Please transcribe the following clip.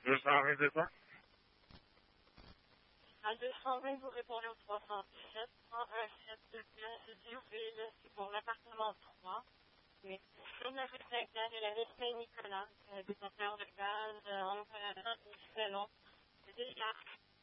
220, c'est ça? À 220, vous répondez au 317, 117 de pièces, d'urville, c'est pour l'appartement 3. Mais sur la rue Saint-Clair et la rue Saint-Nicolas, détenteur de gaz, entre la et Salon, c'est Descartes.